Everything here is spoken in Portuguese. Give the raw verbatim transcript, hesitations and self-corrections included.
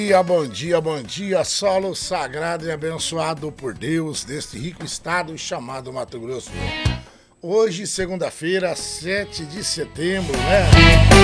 dia, bom dia, bom dia, solo sagrado e abençoado por Deus deste rico estado chamado Mato Grosso. Hoje, segunda-feira, sete de setembro, né?